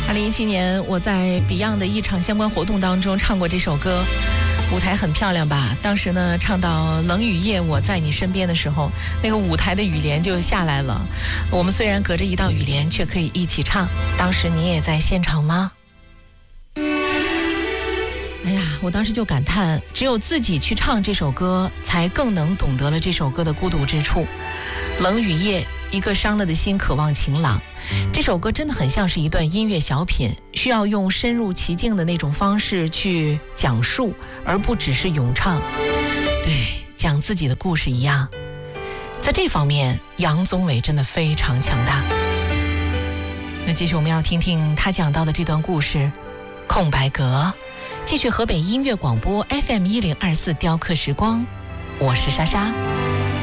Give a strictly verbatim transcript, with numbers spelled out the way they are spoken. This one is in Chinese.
二零一七年，我在 Beyond 的一场相关活动当中唱过这首歌，舞台很漂亮吧？当时呢，唱到冷雨夜我在你身边的时候，那个舞台的雨帘就下来了。我们虽然隔着一道雨帘，却可以一起唱。当时你也在现场吗？哎呀，我当时就感叹，只有自己去唱这首歌，才更能懂得了这首歌的孤独之处。冷雨夜，一个伤了的心渴望晴朗。这首歌真的很像是一段音乐小品，需要用深入其境的那种方式去讲述，而不只是咏唱。对，讲自己的故事一样。在这方面，杨宗纬真的非常强大。那继续我们要听听他讲到的这段故事，空白格。继续河北音乐广播 F M 一零二四雕刻时光，我是莎莎。